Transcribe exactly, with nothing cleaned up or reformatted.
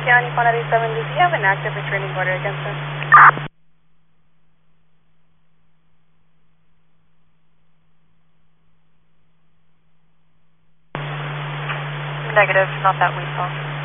County, one eighty-seven, does he have an active restraining order against him? Negative, not that we saw.